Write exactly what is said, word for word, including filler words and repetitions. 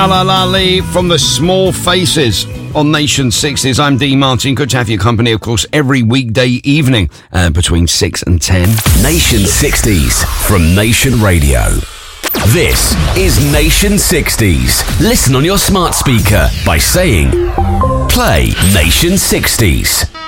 La La Lee from the Small Faces on Nation sixties. I'm Dean Martin. Good to have your company, of course, every weekday evening uh, between six and ten. Nation sixties from Nation Radio. This is Nation sixties. Listen on your smart speaker by saying, play Nation sixties.